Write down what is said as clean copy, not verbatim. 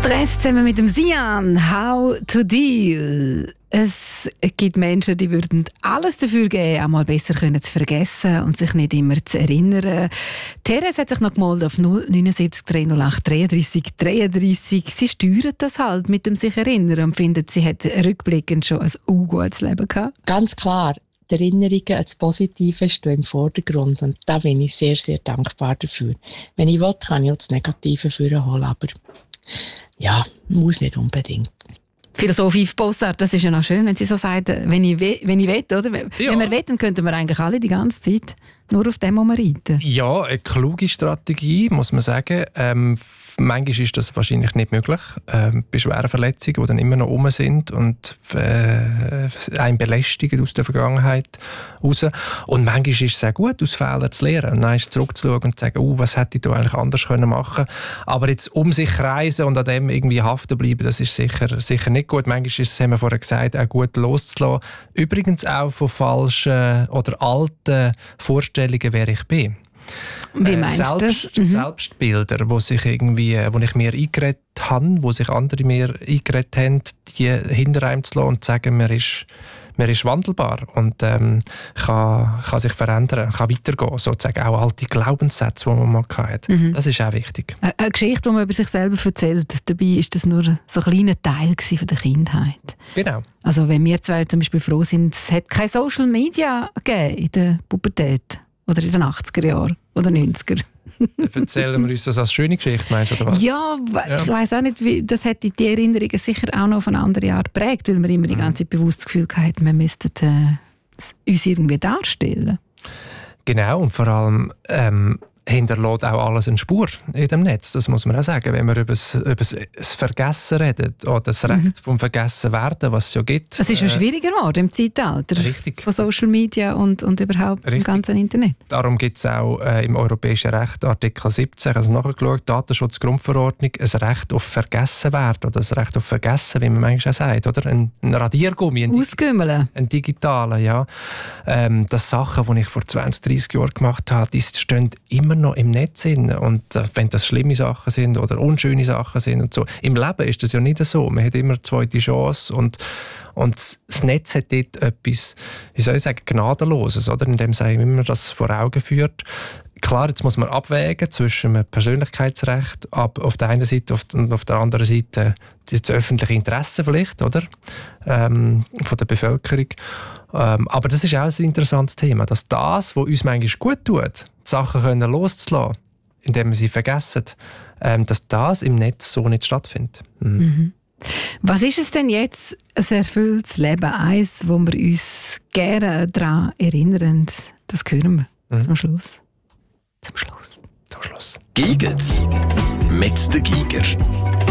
Stress zusammen mit dem Sian. How to deal. Es gibt Menschen, die würden alles dafür geben, einmal besser zu vergessen und sich nicht immer zu erinnern. Therese hat sich noch gemeldet auf 079 308 33 33. Sie steuert das halt mit dem sich erinnern und findet, sie hat rückblickend schon ein gutes Leben gehabt. Ganz klar. Die Erinnerungen an das Positive stehen im Vordergrund und da bin ich sehr, sehr dankbar dafür. Wenn ich will, kann ich auch das Negative vorholen, aber ja, muss nicht unbedingt. Philosoph Yves Bossart, das ist ja noch schön, wenn sie so sagt, wenn ich will, oder? Ja. Wenn wir will, dann könnten wir eigentlich alle die ganze Zeit nur auf dem reiten. Ja, eine kluge Strategie, muss man sagen. Manchmal ist das wahrscheinlich nicht möglich. Bei schweren Verletzungen, die dann immer noch rum sind und einen belästigen aus der Vergangenheit raus. Und manchmal ist es auch gut, aus Fehlern zu lernen und dann zurückzuschauen und zu sagen, was hätte ich da eigentlich anders machen können. Aber jetzt um sich kreisen und an dem irgendwie haften bleiben, das ist sicher nicht gut. Manchmal ist es, haben wir vorher gesagt, auch gut loszulassen. Übrigens auch von falschen oder alten Vorstellungen, wer ich bin. Wie meinst du das? Selbstbilder, wo ich mir eingeredet habe, wo sich andere mir eingeredet haben, die hinter einem zu lassen und zu sagen, man ist wandelbar und kann sich verändern, kann weitergehen, sozusagen auch alte Glaubenssätze, die man mal hatte. Das ist auch wichtig. Eine Geschichte, die man über sich selber erzählt, dabei ist das nur so ein kleiner Teil von der Kindheit. Genau. Also wenn wir zwei zum Beispiel froh sind, es hat keine Social Media gegeben in der Pubertät. Oder in den 80er Jahren oder 90er. Erzählen wir uns das als schöne Geschichte, meinst du, oder was? Ja, ich weiss auch nicht, das hätte die Erinnerungen sicher auch noch auf eine andere Art geprägt, weil wir immer die ganze Zeit bewusst das Gefühl hatten, wir müssten uns irgendwie darstellen. Genau, und vor allem hinterlässt auch alles eine Spur in dem Netz, das muss man auch sagen. Wenn wir über das Vergessen reden oder das Recht vom Vergessenwerden, was es ja gibt. Es ist ja schwieriger geworden im Zeitalter von Social Media und überhaupt im ganzen Internet. Darum gibt es auch im europäischen Recht Artikel 17, also nachgeschaut, Datenschutzgrundverordnung, ein Recht auf Vergessenwerden oder das Recht auf Vergessen, wie man manchmal auch sagt, oder? Ein Radiergummi. Ausgümmeln. Ein digitaler, ja. Das Sachen, die ich vor 20, 30 Jahren gemacht habe, die stehen immer noch im Netz sind. Und wenn das schlimme Sachen sind oder unschöne Sachen sind und so. Im Leben ist das ja nicht so. Man hat immer eine zweite Chance und das Netz hat dort etwas, wie soll ich sagen, Gnadenloses, oder? Indem es einem immer das vor Augen führt. Klar, jetzt muss man abwägen zwischen einem Persönlichkeitsrecht auf der einen Seite und auf der anderen Seite das öffentliche Interesse vielleicht, oder? Von der Bevölkerung. Aber das ist auch ein interessantes Thema, dass das, was uns manchmal gut tut, die Sachen loszulassen, indem wir sie vergessen, dass das im Netz so nicht stattfindet. Was ist es denn jetzt, ein erfülltes Leben? Eins, wo wir uns gerne daran erinnern, das hören wir zum Schluss. Zum Schluss. Giget's mit der Giger.